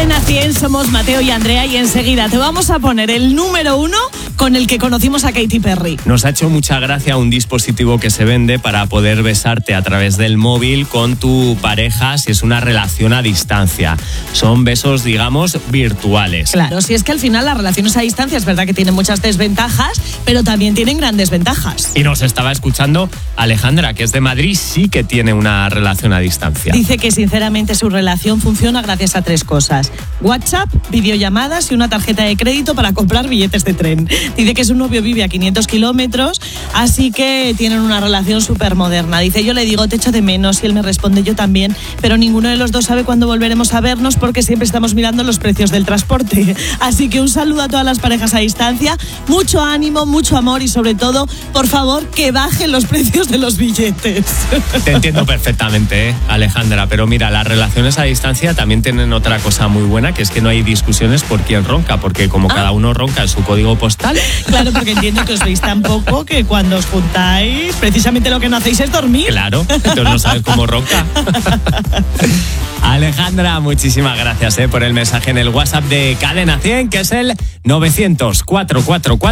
Cadena 100, somos Mateo y Andrea y enseguida te vamos a poner el número 1 con el que conocimos a Katy Perry. Nos ha hecho mucha gracia un dispositivo que se vende para poder besarte a través del móvil con tu pareja si es una relación a distancia. Son besos, digamos, virtuales. Claro, si es que al final las relaciones a distancia es verdad que tienen muchas desventajas, pero también tienen grandes ventajas. Y nos estaba escuchando Alejandra, que es de Madrid, sí que tiene una relación a distancia. Dice que sinceramente su relación funciona gracias a 3 cosas: WhatsApp, videollamadas y una tarjeta de crédito para comprar billetes de tren. Dice que su novio vive a 500 kilómetros, así que tienen una relación súper moderna. Dice, yo le digo, te echo de menos, y él me responde, yo también, pero ninguno de los dos sabe cuándo volveremos a vernos porque siempre estamos mirando los precios del transporte. Así que un saludo a todas las parejas a distancia, mucho ánimo, mucho amor y sobre todo, por favor, que bajen los precios de los billetes. Te entiendo perfectamente, Alejandra, pero mira, las relaciones a distancia también tienen otra cosa muy buena, que es que no hay discusiones por quién ronca, porque como cada uno ronca en su código postal. Claro, porque entiendo que os veis tan poco que cuando os juntáis, precisamente lo que no hacéis es dormir. Claro, entonces no sabes cómo ronca. Alejandra, muchísimas gracias por el mensaje en el WhatsApp de Cadena 100, que es el 900 444